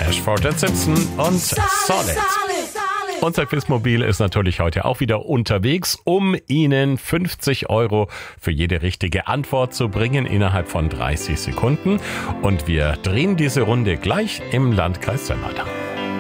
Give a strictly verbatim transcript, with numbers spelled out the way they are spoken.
Ashford and Simpson und Solid. Unser Quizmobil ist natürlich heute auch wieder unterwegs, um Ihnen fünfzig Euro für jede richtige Antwort zu bringen innerhalb von dreißig Sekunden. Und wir drehen diese Runde gleich im Landkreis Sömmerda.